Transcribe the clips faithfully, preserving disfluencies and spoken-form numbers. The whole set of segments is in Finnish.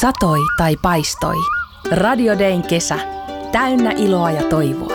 Satoi tai paistoi. Radio Dayn kesä. Täynnä iloa ja toivoa.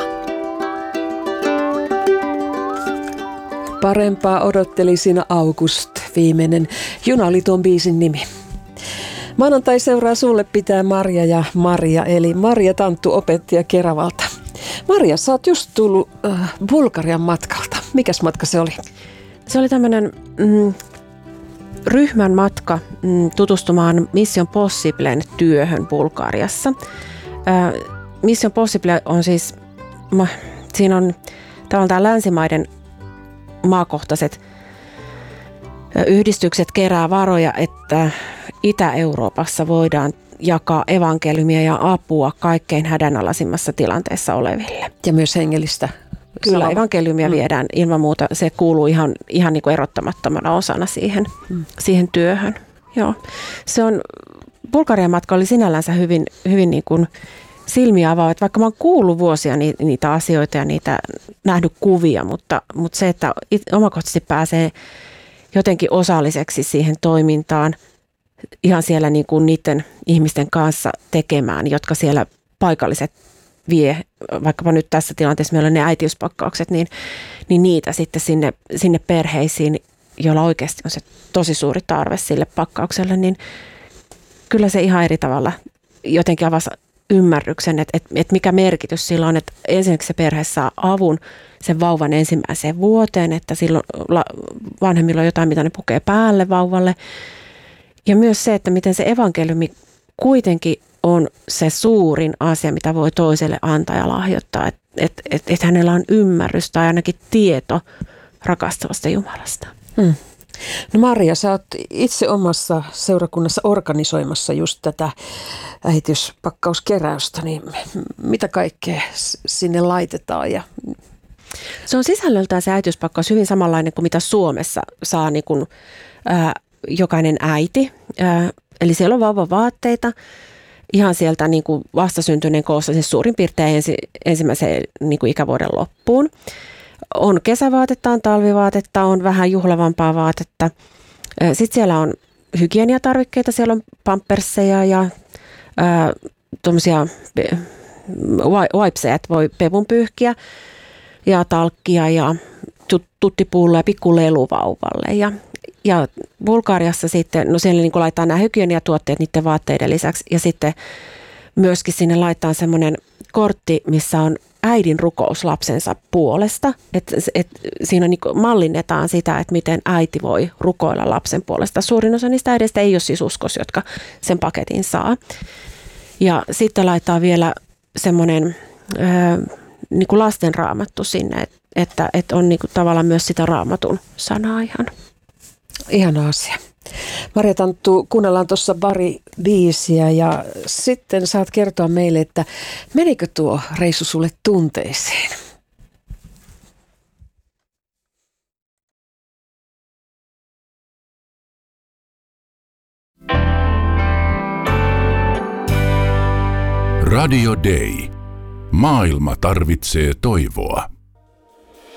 Parempaa odotteli siinä August, viimeinen juna oli tuon biisin nimi. Maanantai seuraa sulle pitää Marja ja Maria, eli Marja Tanttu, opettaja Keravalta. Marja, sä oot just tullut äh, Bulgarian matkalta. Mikäs matka se oli? Se oli tämmöinen mm, ryhmän matka mm, tutustumaan Mission Possiblen työhön Bulgariassa. Äh, Mission Possible on siis, ma, siinä on tavallaan tämä länsimaiden maakohtaiset yhdistykset kerää varoja, että Itä-Euroopassa voidaan jakaa evankeliumia ja apua kaikkein hädänalaisimmassa tilanteessa oleville. Ja myös hengellistä. Kyllä, Salama. evankeliumia mm. viedään ilman muuta. Se kuuluu ihan, ihan niin kuin erottamattomana osana siihen, mm. siihen työhön. Joo. Se on, Bulgarian matka oli sinällänsä hyvin, hyvin niin kuin silmiä avaava, että vaikka mä oon kuullut vuosia niitä, niitä asioita ja niitä nähnyt kuvia, mutta, mutta se, että omakohtaisesti pääsee jotenkin osalliseksi siihen toimintaan, ihan siellä niin kuin niiden ihmisten kanssa tekemään, jotka siellä paikalliset vie, vaikkapa nyt tässä tilanteessa meillä on ne äitiyspakkaukset, niin, niin niitä sitten sinne, sinne perheisiin, joilla oikeasti on se tosi suuri tarve sille pakkaukselle, niin kyllä se ihan eri tavalla jotenkin avasi ymmärryksen, että, että, että mikä merkitys sillä on, että ensinnäkin se perhe saa avun sen vauvan ensimmäiseen vuoteen, että silloin vanhemmilla on jotain, mitä ne pukee päälle vauvalle. Ja myös se, että miten se evankeliumi kuitenkin on se suurin asia, mitä voi toiselle antaa ja lahjoittaa. Että et, et, et hänellä on ymmärrys tai ainakin tieto rakastavasta Jumalasta. Hmm. No Marja, sä oot itse omassa seurakunnassa organisoimassa just tätä äitiyspakkauskeräystä, niin mitä kaikkea sinne laitetaan? Ja se on sisällöltään se äitiyspakkaus hyvin samanlainen kuin mitä Suomessa saa niin kuin, ää, jokainen äiti. Ää, eli siellä on vauvavaatteita ihan sieltä niin kuin vastasyntyneen koossa, siis suurin piirtein ensi, ensimmäiseen niin kuin ikävuoden loppuun. On kesävaatetta, on talvivaatetta, on vähän juhlavampaa vaatetta. Sitten siellä on hygieniatarvikkeita, siellä on pampersseja ja ää, tuommoisia wipeseja, että voi pevun pyyhkiä ja talkkia ja tuttipulloa ja pikkulelu vauvalle. Ja, ja Bulgariassa sitten, no siellä niin kuin laitetaan nämä hygieniatuotteet niiden vaatteiden lisäksi ja sitten myöskin sinne laitetaan semmoinen kortti, missä on äidin rukous lapsensa puolesta. Et, et, siinä niin kuin mallinnetaan sitä, että miten äiti voi rukoilla lapsen puolesta. Suurin osa niistä äideistä ei ole siis uskos, jotka sen paketin saa. Ja sitten laittaa vielä semmoinen äh, niin kuin lastenraamattu sinne, että, että, että on niin kuin tavallaan myös sitä raamatun sanaa ihan. Ihana asia. Marja Tanttu, kuunnellaan tuossa pari biisiä ja sitten saat kertoa meille, että menikö tuo reissu sulle tunteisiin? Radio Day. Maailma tarvitsee toivoa.